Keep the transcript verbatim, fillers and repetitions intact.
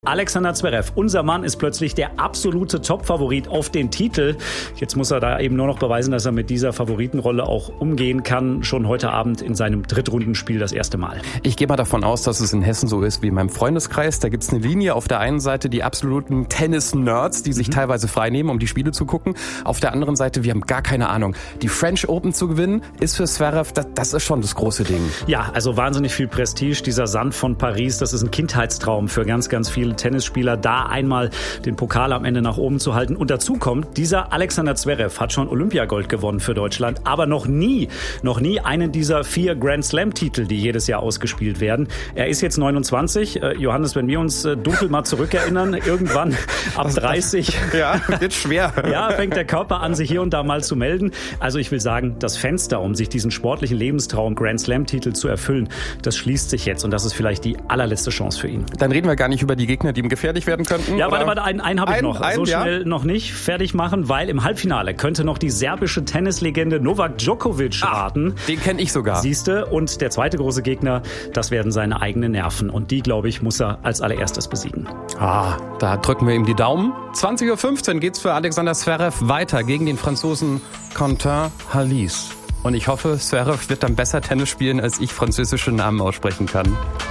Alexander Zverev, unser Mann, ist plötzlich der absolute Top-Favorit auf den Titel. Jetzt muss er da eben nur noch beweisen, dass er mit dieser Favoritenrolle auch umgehen kann. Schon heute Abend in seinem Drittrundenspiel das erste Mal. Ich gehe mal davon aus, dass es in Hessen so ist wie in meinem Freundeskreis. Da gibt's eine Linie. Auf der einen Seite die absoluten Tennis-Nerds, die sich mhm. teilweise freinehmen, um die Spiele zu gucken. Auf der anderen Seite, wir haben gar keine Ahnung. Die French Open zu gewinnen, ist für Zverev, das, das ist schon das große Ding. Ja, also wahnsinnig viel Prestige. Dieser Sand von Paris, das ist ein Kindheitstraum für ganz, ganz viele Tennisspieler, da einmal den Pokal am Ende nach oben zu halten. Und dazu kommt, dieser Alexander Zverev hat schon Olympiagold gewonnen für Deutschland, aber noch nie, noch nie einen dieser vier Grand Slam-Titel, die jedes Jahr ausgespielt werden. Er ist jetzt neunundzwanzig. Äh, Johannes, wenn wir uns äh, dunkel mal zurückerinnern, irgendwann ab dreißig. Ja, wird schwer. Ja, fängt der Körper an, sich hier und da mal zu melden. Also ich will sagen, das Fenster, um sich diesen sportlichen Lebenstraum Grand Slam-Titel zu erfüllen, das schließt sich jetzt. Und das ist vielleicht die allerletzte Chance für ihn. Dann reden wir gar nicht über die Gegner, die ihm gefährlich werden könnten? Ja, oder? warte, warte, einen, einen habe ich ein, noch. Ein, so schnell ja? noch nicht fertig machen, weil im Halbfinale könnte noch die serbische Tennislegende Novak Djokovic Ach, raten. Den kenne ich sogar. Siehste, und der zweite große Gegner, das werden seine eigenen Nerven. Und die, glaube ich, muss er als allererstes besiegen. Ah, da drücken wir ihm die Daumen. zwanzig Uhr fünfzehn geht's für Alexander Zverev weiter gegen den Franzosen Quentin Halys. Und ich hoffe, Zverev wird dann besser Tennis spielen, als ich französische Namen aussprechen kann.